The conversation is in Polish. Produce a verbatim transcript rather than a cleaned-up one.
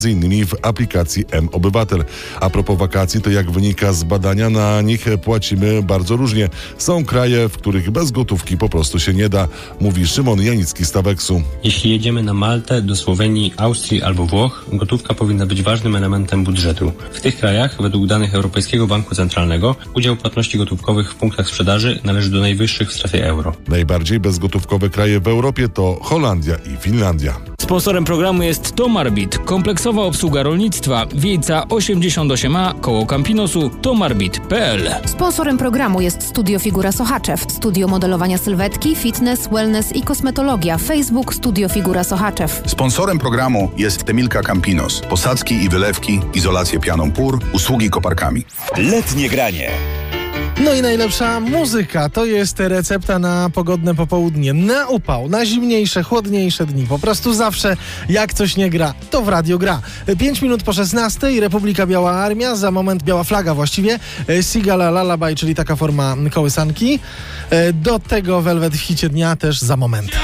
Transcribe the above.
innymi w aplikacji M-Obywatel. A propos wakacji, to jak wynika z badania, na nich płacimy bardzo różnie. Są kraje, w których bez gotówki po prostu się nie da, mówi Szymon Janicki z Taweksu. Jeśli jedziemy na Maltę, do Słowenii, Austrii albo Włoch, gotówka powinna być ważnym elementem budżetu. W tych krajach, według danych Europejskiego Banku Centralnego, udział płatności gotówkowych w punktach sprzedaży należy do najwyższych w strefie euro. Najbardziej bezgotówkowe kraje w Europie to Holandia i Finlandia. Sponsorem programu jest Tomarbit, kompleksowa obsługa rolnictwa, Wiejca osiemdziesiąt osiem A, koło Campinosu, tomarbit kropka p l. Sponsorem programu jest Studio Figura Sochaczew, studio modelowania sylwetki, fitness, wellness i kosmetologia. Facebook Studio Figura Sochaczew. Sponsorem programu jest Temilka Campinos, posadzki i wylewki, izolację pianą pór, usługi koparkami. Letnie granie. No i najlepsza muzyka to jest recepta na pogodne popołudnie, na upał, na zimniejsze, chłodniejsze dni. Po prostu zawsze jak coś nie gra, to w radio gra. Pięć minut po szesnastej, Republika Biała Armia, za moment Biała Flaga właściwie, Sigala Lullaby, czyli taka forma kołysanki. Do tego Velvet w hicie dnia też za moment.